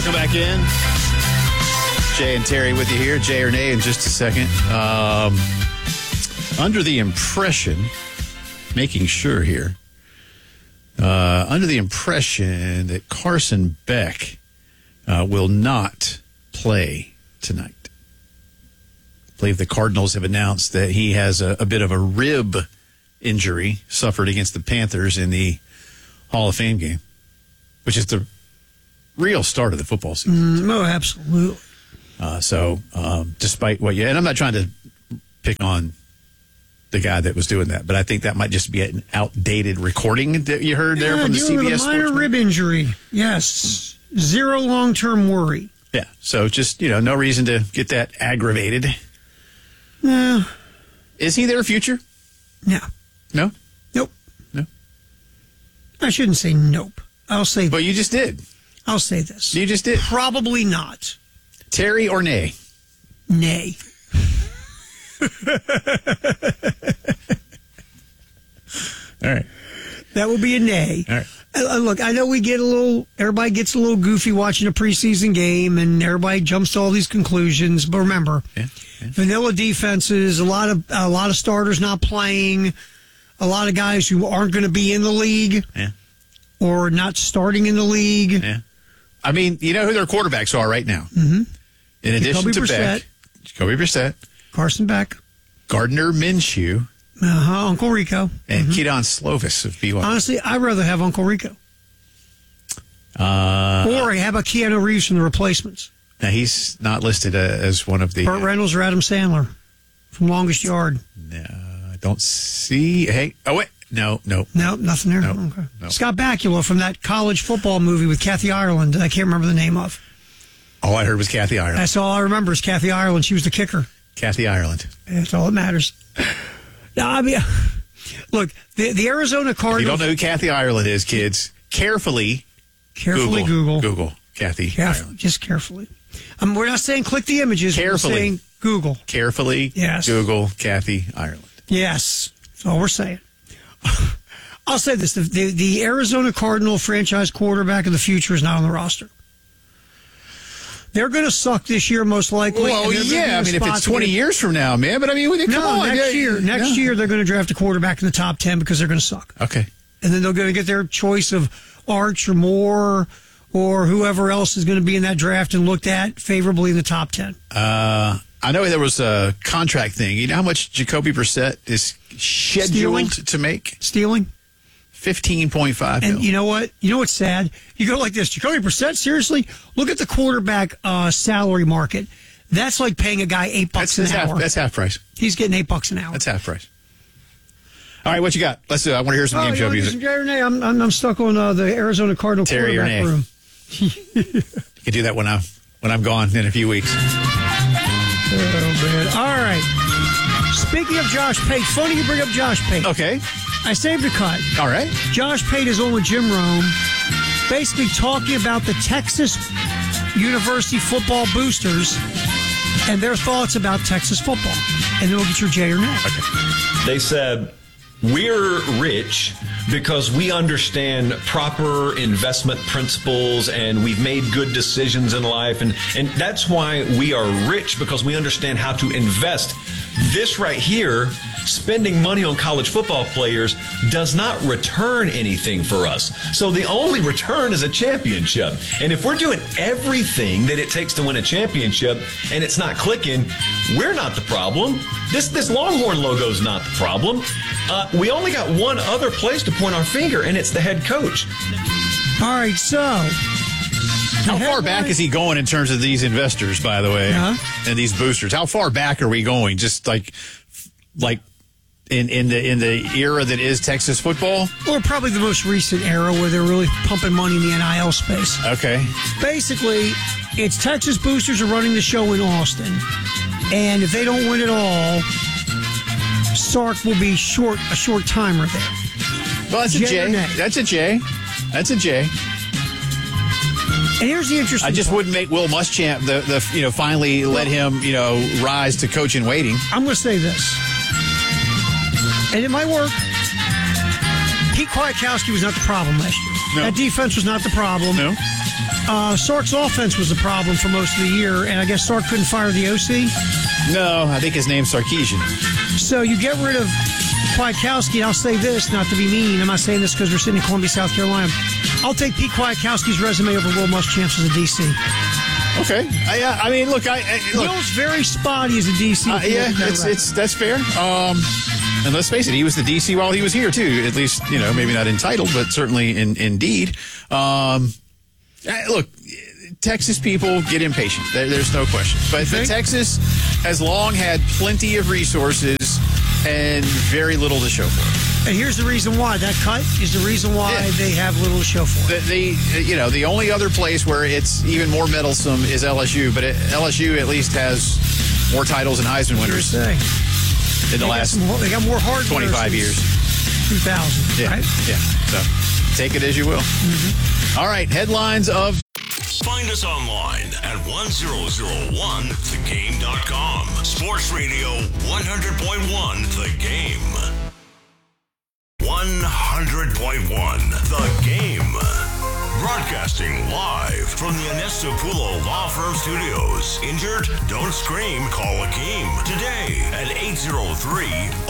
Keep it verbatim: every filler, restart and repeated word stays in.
Welcome back in. Jay and Terry with you here. Jay or Nay in just a second. Um, under the impression, making sure here, uh, under the impression that Carson Beck uh, will not play tonight. I believe the Cardinals have announced that he has a, a bit of a rib injury suffered against the Panthers in the Hall of Fame game, which is the real start of the football season. Mm, oh, absolutely. Uh, so, um, despite what you, and I'm not trying to pick on the guy that was doing that, but I think that might just be an outdated recording that you heard there yeah, from the dealing C B S with a minor Sportsman. rib injury. Yes. Zero long-term worry. Yeah. So just, you know, no reason to get that aggravated. No. Is he their future? No. No? Nope. No. I shouldn't say nope. I'll say But you just did. I'll say this. You just did. Probably not. Terry or Nay? Nay. All right. That would be a nay. All right. Uh, look, I know we get a little, everybody gets a little goofy watching a preseason game and everybody jumps to all these conclusions. But remember, Yeah. Yeah. vanilla defenses, a lot of, a lot of starters not playing, a lot of guys who aren't going to be in the league Yeah. or not starting in the league. Yeah. I mean, you know who their quarterbacks are right now? Mm-hmm. In addition Jacoby to Brissett. Beck, Jacoby Brissett, Carson Beck, Gardner Minshew, uh-huh, Uncle Rico. and mm-hmm. Keaton Slovis of B Y U. Honestly, I'd rather have Uncle Rico. Uh, Or how about Keanu Reeves from The Replacements? now, he's not listed uh, as one of the... Burt Reynolds or Adam Sandler from Longest Yard? No, I don't see... Hey, oh, wait. No, no. No, nothing there? No, Okay. no. Scott Bakula from that college football movie with Kathy Ireland. I can't remember the name of. All I heard was Kathy Ireland. That's all I remember is Kathy Ireland. She was the kicker. Kathy Ireland. That's all that matters. No, I mean, look, the, the Arizona If you Cardinals... don't know who Kathy Ireland is, kids, carefully... Carefully Google. Google. Google Kathy Caref- Ireland. just carefully. Um, we're not saying click the images. Carefully. We're saying Google. Carefully Yes. Google Kathy Ireland. Yes. That's all we're saying. I'll say this. The, the, the Arizona Cardinal franchise quarterback of the future is not on the roster. They're going to suck this year, most likely. Well, and they're gonna be yeah. I in a mean, if spot it's to twenty get- years from now, man. But I mean, come No, on. next yeah, year. Next yeah. year, they're going to draft a quarterback in the top ten because they're going to suck. Okay. And then they're going to get their choice of Arch or Moore or whoever else is going to be in that draft and looked at favorably in the top ten. Uh, I know there was a contract thing. You know how much Jacoby Brissett is scheduled Stealing? to make? Stealing. fifteen point five And mil. you know what? You know what's sad? You go like this, Jacoby Brissett, seriously? Look at the quarterback uh, salary market. That's like paying a guy eight bucks that's, that's, an half, hour. that's half price. He's getting eight bucks an hour. That's half price. All right, what you got? Let's do. I want to hear some oh, game you show wanna do music. some Jay or Nay? I'm, I'm, I'm stuck on uh, the Arizona Cardinal Terry or quarterback Nay? room. You can do that when I'm when I'm gone in a few weeks. Oh, man. All right. Speaking of Josh Pate, funny you bring up Josh Pate. Okay. I saved a cut. All right. Josh Pate is on with Jim Rome, basically talking about the Texas University football boosters and their thoughts about Texas football. And then we'll get your Jay or Nay. Okay. They said, we're rich because we understand proper investment principles and we've made good decisions in life. And, and that's why we are rich, because we understand how to invest. This right here, spending money on college football players, does not return anything for us. So the only return is a championship. And if we're doing everything that it takes to win a championship and it's not clicking, we're not the problem. This this Longhorn logo is not the problem. Uh, we only got one other place to point our finger, and it's the head coach. All right, so. How far back is he going in terms of these investors, by the way, Yeah. and these boosters? How far back are we going? Just like, like in in the in the era that is Texas football? Or probably the most recent era where they're really pumping money in the N I L space. Okay. Basically, it's Texas boosters are running the show in Austin. And if they don't win it all, Sark will be short a short timer there. Well, that's a Jay or J. nay? That's a J. That's a J. And here's the interesting I just part. wouldn't make Will Muschamp the the you know finally let him you know rise to coach in waiting. I'm going to say this, and it might work. Pete Kwiatkowski was not the problem last year. No. That defense was not the problem. No. Uh, Sark's offense was the problem for most of the year, and I guess Sark couldn't fire the O C. No, I think his name's Sarkisian. So you get rid of Kwiatkowski, and I'll say this, not to be mean. I'm not saying this because we're sitting in Columbia, South Carolina. I'll take Pete Kwiatkowski's resume over Will Muschamp's as a D C. Okay. I, uh, I mean, look, I, I look, Will's very spotty as a D C. Uh, yeah, it's, it's that's fair. Um, and let's face it, he was the D C while he was here too. At least, you know, maybe not entitled, but certainly in indeed. Um, look, Texas people get impatient. There, there's no question. But, but Texas has long had plenty of resources and very little to show for it. And here's the reason why. That cut is the reason why Yeah. they have little to show for it. The, the you know the only other place where it's even more meddlesome is L S U, but it, L S U at least has more titles and Heisman winners Say. in the They last got some, they got more hard twenty-five years. two thousand, Yeah, right? yeah. So take it as you will. Mm-hmm. All right, headlines of. Find us online at one thousand one the game dot com. Sports Radio one hundred point one The Game. one hundred point one The Game. Broadcasting live from the Ernesto Pulo Law Firm Studios. Injured? Don't scream. Call Akeem today at eight oh three,